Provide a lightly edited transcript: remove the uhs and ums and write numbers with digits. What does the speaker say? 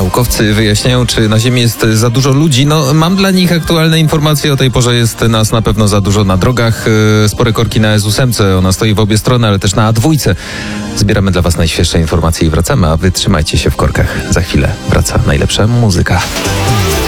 Naukowcy wyjaśniają, czy na Ziemi jest za dużo ludzi. No, mam dla nich aktualne informacje. O tej porze jest nas na pewno za dużo na drogach. Spore korki na S8. Ona stoi w obie strony, ale też na A2. Zbieramy dla Was najświeższe informacje i wracamy, a wy trzymajcie się w korkach. Za chwilę wraca najlepsza muzyka.